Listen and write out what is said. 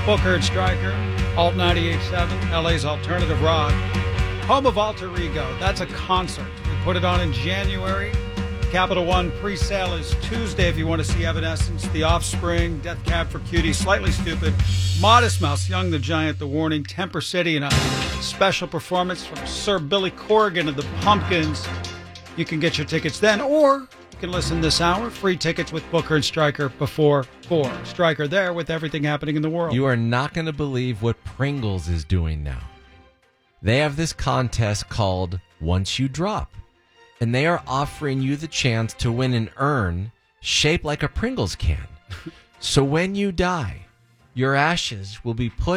Booker and Stryker, Alt 98.7, LA's alternative rock. Home of Alter Ego. That's a concert. We put it on in January. Capital One pre-sale is Tuesday if you want to see Evanescence, The Offspring, Death Cab for Cutie, Slightly Stupid, Modest Mouse, Young the Giant, The Warning, Temper City, and a special performance from Sir Billy Corgan of the Pumpkins. You can get your tickets then, or you can listen this hour. Free tickets with Booker and Stryker before 4. Stryker there with everything happening in the world. You are not going to believe what Pringles is doing now. They have this contest called Once You Drop, and they are offering you the chance to win an urn shaped like a Pringles can. So when you die, your ashes will be put